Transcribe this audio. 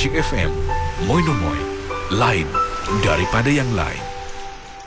Magic FM. Moi no Moi. Lain daripada yang lain.